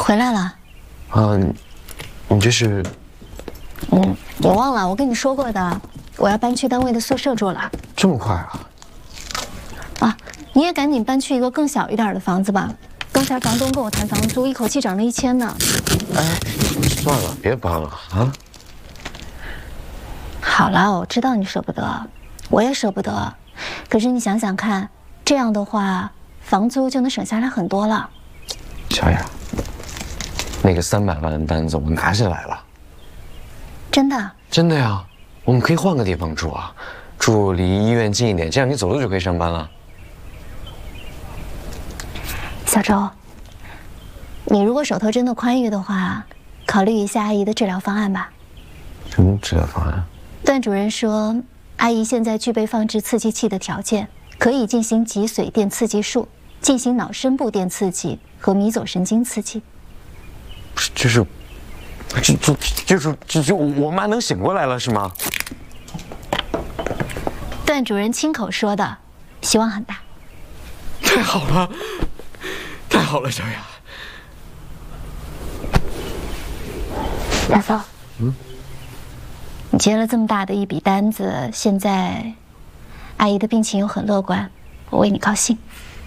回来了。 你这是？ 我忘了，我跟你说过的，我要搬去单位的宿舍住了。 这么快啊？ 啊，你也赶紧搬去一个更小一点的房子吧。刚才房东跟我谈房租，一口气涨了1000呢。 哎，算了，别搬了啊。 好了，我知道你舍不得，我也舍不得。可是你想想看，这样的话，房租就能省下来很多了。 小雅，那个300万的单子我拿下来了。 真的？ 真的呀，我们可以换个地方住啊，住离医院近一点，这样你走路就可以上班了。 小周，你如果手头真的宽裕的话，考虑一下阿姨的治疗方案吧。 什么治疗方案？ 段主任说，阿姨现在具备放置刺激器的条件，可以进行脊髓电刺激术，进行脑深部电刺激和迷走神经刺激。 就是我妈能醒过来了是吗？ 段主任亲口说的，希望很大。 太好了，太好了，小雅。 大嫂，你接了这么大的一笔单子，现在阿姨的病情又很乐观，我为你高兴。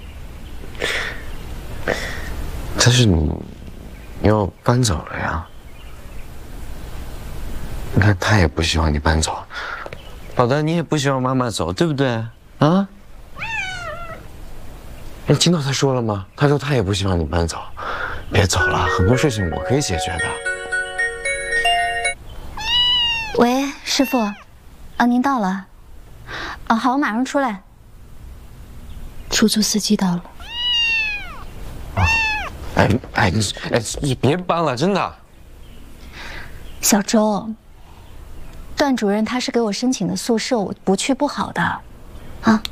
但是你要搬走了呀。你看他也不希望你搬走，宝德你也不希望妈妈走，对不对啊？你听到他说了吗？他说他也不希望你搬走，别走了，很多事情我可以解决的。 喂，师傅，啊，您到了，啊，好，我马上出来。出租司机到了。你别搬了，真的。 小周，段主任他是给我申请的宿舍，我不去不好的，啊。